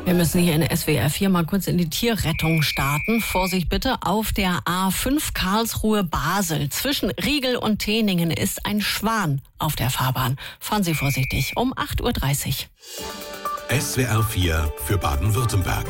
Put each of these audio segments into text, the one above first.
Wir müssen hier in SWR 4 mal kurz in die Tierrettung starten. Vorsicht bitte, auf der A5 Karlsruhe-Basel zwischen Riegel und Teningen ist ein Schwan auf der Fahrbahn. Fahren Sie vorsichtig, um 8.30 Uhr. SWR 4 für Baden-Württemberg.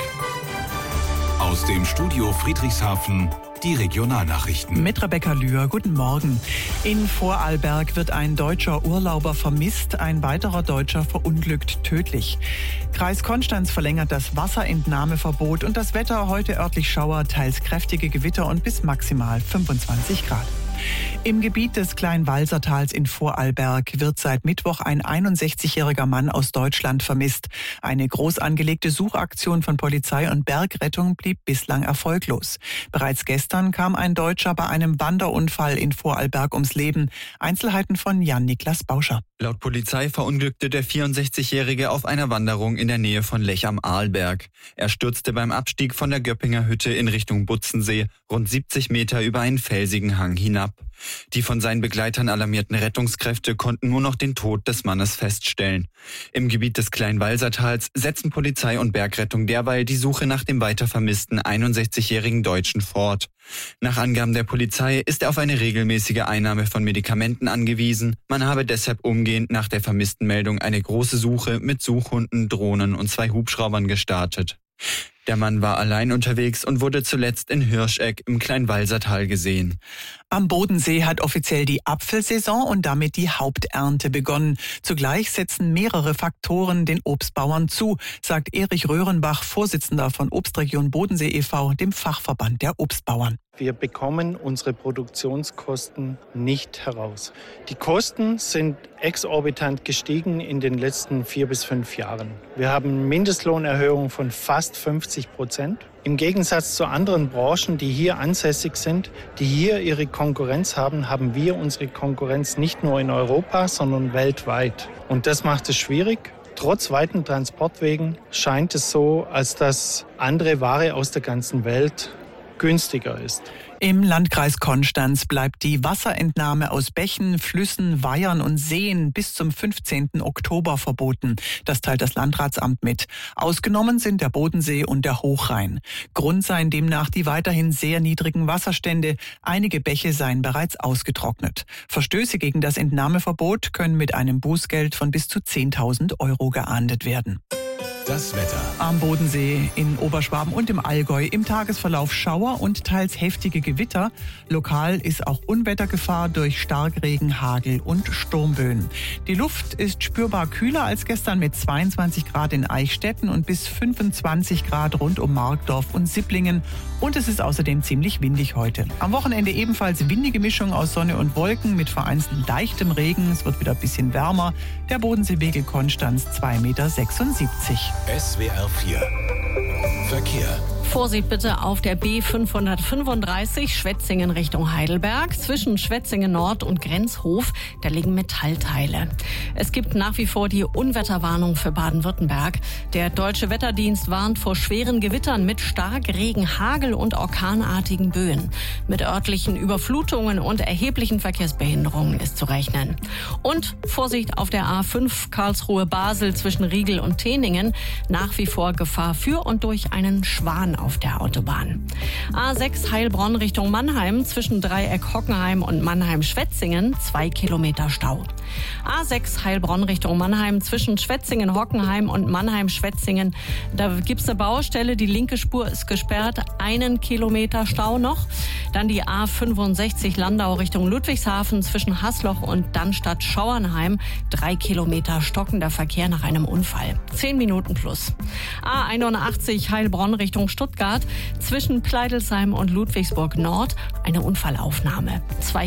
Aus dem Studio Friedrichshafen die Regionalnachrichten. Mit Rebecca Lühr, guten Morgen. In Vorarlberg wird ein deutscher Urlauber vermisst, ein weiterer Deutscher verunglückt tödlich. Kreis Konstanz verlängert das Wasserentnahmeverbot und das Wetter heute örtlich Schauer, teils kräftige Gewitter und bis maximal 25 Grad. Im Gebiet des Kleinwalsertals in Vorarlberg wird seit Mittwoch ein 61-jähriger Mann aus Deutschland vermisst. Eine groß angelegte Suchaktion von Polizei und Bergrettung blieb bislang erfolglos. Bereits gestern kam ein Deutscher bei einem Wanderunfall in Vorarlberg ums Leben. Einzelheiten von Jan-Niklas Bauscher. Laut Polizei verunglückte der 64-Jährige auf einer Wanderung in der Nähe von Lech am Arlberg. Er stürzte beim Abstieg von der Göppinger Hütte in Richtung Butzensee rund 70 Meter über einen felsigen Hang hinab. Die von seinen Begleitern alarmierten Rettungskräfte konnten nur noch den Tod des Mannes feststellen. Im Gebiet des Kleinwalsertals setzen Polizei und Bergrettung derweil die Suche nach dem weiter vermissten 61-jährigen Deutschen fort. Nach Angaben der Polizei ist er auf eine regelmäßige Einnahme von Medikamenten angewiesen. Man habe deshalb umgehend nach der vermissten Meldung eine große Suche mit Suchhunden, Drohnen und 2 Hubschraubern gestartet. Der Mann war allein unterwegs und wurde zuletzt in Hirscheck im Kleinwalsertal gesehen. Am Bodensee hat offiziell die Apfelsaison und damit die Haupternte begonnen. Zugleich setzen mehrere Faktoren den Obstbauern zu, sagt Erich Röhrenbach, Vorsitzender von Obstregion Bodensee e.V., dem Fachverband der Obstbauern. Wir bekommen unsere Produktionskosten nicht heraus. Die Kosten sind exorbitant gestiegen in den letzten 4 bis 5 Jahren. Wir haben Mindestlohnerhöhungen von fast 50%. Im Gegensatz zu anderen Branchen, die hier ansässig sind, die hier ihre Konkurrenz haben, haben wir unsere Konkurrenz nicht nur in Europa, sondern weltweit. Und das macht es schwierig. Trotz weiten Transportwegen scheint es so, als dass andere Ware aus der ganzen Welt günstiger ist. Im Landkreis Konstanz bleibt die Wasserentnahme aus Bächen, Flüssen, Weihern und Seen bis zum 15. Oktober verboten. Das teilt das Landratsamt mit. Ausgenommen sind der Bodensee und der Hochrhein. Grund seien demnach die weiterhin sehr niedrigen Wasserstände. Einige Bäche seien bereits ausgetrocknet. Verstöße gegen das Entnahmeverbot können mit einem Bußgeld von bis zu 10.000 € geahndet werden. Das Wetter. Am Bodensee, in Oberschwaben und im Allgäu im Tagesverlauf Schauer und teils heftige Gewitter. Lokal ist auch Unwettergefahr durch Starkregen, Hagel und Sturmböen. Die Luft ist spürbar kühler als gestern mit 22 Grad in Eichstätten und bis 25 Grad rund um Markdorf und Sipplingen. Und es ist außerdem ziemlich windig heute. Am Wochenende ebenfalls windige Mischung aus Sonne und Wolken mit vereinzelt leichtem Regen. Es wird wieder ein bisschen wärmer. Der Bodenseepegel Konstanz 2,76 Meter. SWR 4 Verkehr. Vorsicht bitte auf der B535 Schwetzingen Richtung Heidelberg. Zwischen Schwetzingen Nord und Grenzhof, da liegen Metallteile. Es gibt nach wie vor die Unwetterwarnung für Baden-Württemberg. Der Deutsche Wetterdienst warnt vor schweren Gewittern mit Starkregen, Hagel und orkanartigen Böen. Mit örtlichen Überflutungen und erheblichen Verkehrsbehinderungen ist zu rechnen. Und Vorsicht auf der A5 Karlsruhe-Basel zwischen Riegel und Teningen. Nach wie vor Gefahr für und durch einen Schwan auf der Autobahn. A6 Heilbronn Richtung Mannheim zwischen Dreieck Hockenheim und Mannheim-Schwetzingen 2 Kilometer Stau. A6 Heilbronn Richtung Mannheim zwischen Schwetzingen, Hockenheim und Mannheim-Schwetzingen. Da gibt's eine Baustelle, die linke Spur ist gesperrt, 1 Kilometer Stau noch. Dann die A65 Landau Richtung Ludwigshafen zwischen Hasloch und Dannstatt-Schauernheim 3 Kilometer stockender Verkehr nach einem Unfall. 10 Minuten plus. A81 Heilbronn Richtung Stuttgart zwischen Pleidelsheim und Ludwigsburg Nord eine Unfallaufnahme. 2